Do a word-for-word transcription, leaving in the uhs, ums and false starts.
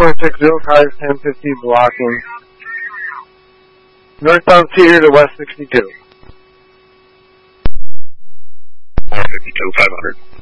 point six zero cars, ten fifty blocking. Northbound Cedar to West sixty-two. one fifty-two, five hundred.